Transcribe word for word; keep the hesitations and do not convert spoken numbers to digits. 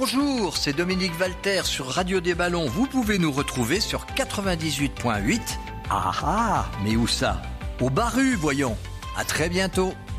Bonjour, c'est Dominique Valter sur Radio des Ballons. Vous pouvez nous retrouver sur quatre-vingt-dix-huit point huit. Ah ah, mais où ça? Au Barru, voyons. À très bientôt.